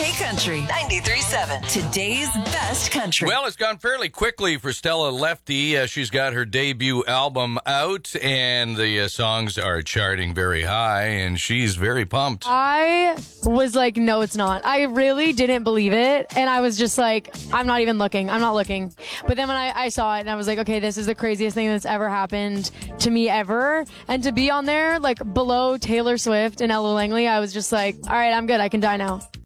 Country 93.7. Today's best country. Well, it's gone fairly quickly for Stella Lefty. She's got her debut album out, and the songs are charting very high, and she's very pumped. I was like, no, it's not. I really didn't believe it, and I was just like, I'm not even looking. I'm not looking. But then when I saw it, and I was like, okay, this is the craziest thing that's ever happened to me ever. And to be on there, like, below Taylor Swift and Ella Langley, I was just like, all right, I'm good. I can die now.